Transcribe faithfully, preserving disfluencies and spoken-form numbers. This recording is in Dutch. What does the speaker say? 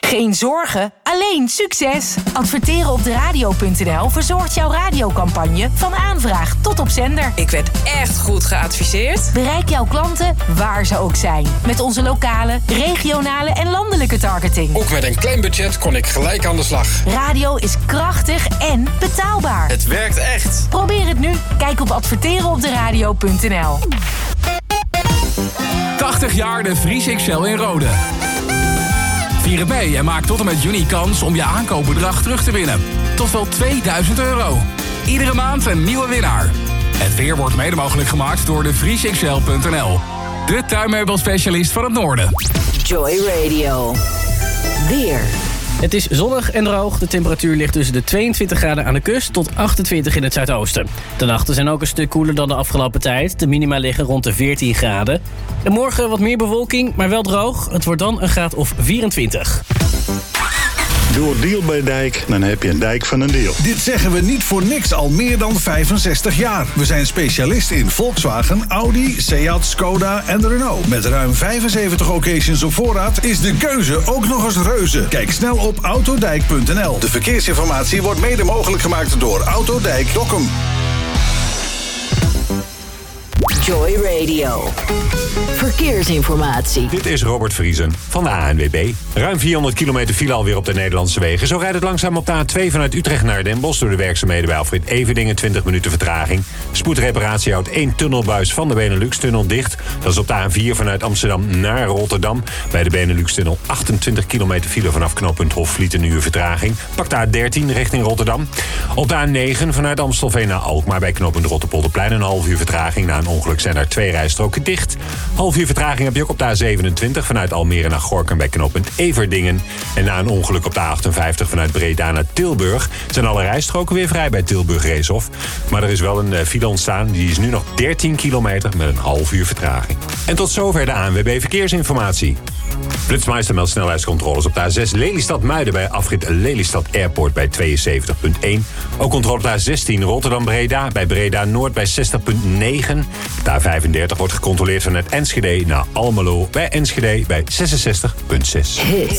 Geen zorgen, alleen succes! Adverteren op de radio punt n l verzorgt jouw radiocampagne van aanvraag tot op zender. Ik werd echt goed geadviseerd. Bereik jouw klanten waar ze ook zijn. Met onze lokale, regionale en landelijke targeting. Ook met een klein budget kon ik gelijk aan de slag. Radio is krachtig en betaalbaar. Het werkt echt. Probeer het nu. Kijk op adverteren op de radio punt n l. tachtig jaar de Vries X L in Rode. Vier het mee en maak tot en met juni kans om je aankoopbedrag terug te winnen. Tot wel tweeduizend euro. Iedere maand een nieuwe winnaar. Het weer wordt mede mogelijk gemaakt door de vries x l punt n l. De tuinmeubelspecialist van het noorden. Joy Radio. Weer. Het is zonnig en droog. De temperatuur ligt tussen de tweeëntwintig graden aan de kust tot achtentwintig in het zuidoosten. De nachten zijn ook een stuk koeler dan de afgelopen tijd. De minima liggen rond de veertien graden. En morgen wat meer bewolking, maar wel droog. Het wordt dan een graad of vierentwintig. Doe een deal bij Dijk, dan heb je een dijk van een deal. Dit zeggen we niet voor niks al meer dan vijfenzestig jaar. We zijn specialist in Volkswagen, Audi, Seat, Skoda en Renault. Met ruim vijfenzeventig occasions op voorraad is de keuze ook nog eens reuze. Kijk snel op autodijk punt n l. De verkeersinformatie wordt mede mogelijk gemaakt door Autodijk Dokkum. Joy Radio. Verkeersinformatie. Dit is Robert Vriesen van de A N W B. Ruim vierhonderd kilometer file alweer op de Nederlandse wegen. Zo rijdt het langzaam op de A twee vanuit Utrecht naar Den Bosch door de werkzaamheden bij Alfred Everdingen. twintig minuten vertraging. Spoedreparatie houdt één tunnelbuis van de Benelux-tunnel dicht. Dat is op de A vier vanuit Amsterdam naar Rotterdam. Bij de Benelux-tunnel achtentwintig kilometer file vanaf knooppunt Hofvliet, een uur vertraging. Pak de A dertien richting Rotterdam. Op de A negen vanuit Amstelveen naar Alkmaar bij knooppunt Rotterpolderplein een half uur vertraging. Na een ongeluk zijn er twee rijstroken dicht. Half uur vertraging heb je ook op de A zevenentwintig vanuit Almere naar Gorinchem bij knooppunt Everdingen. En na een ongeluk op de A achtenvijftig vanuit Breda naar Tilburg zijn alle rijstroken weer vrij bij Tilburg Reeshof. Maar er is wel een file ontstaan. Die is nu nog dertien kilometer met een half uur vertraging. En tot zover de A N W B Verkeersinformatie. Flitsmeister meldt snelheidscontroles op de A zes Lelystad-Muiden bij afrit Lelystad Airport bij tweeënzeventig komma één. Ook controle op de A zestien Rotterdam-Breda bij Breda-Noord bij zestig komma negen. De A vijfendertig wordt gecontroleerd vanuit Enschede naar Almelo bij Enschede bij zesenzestig komma zes.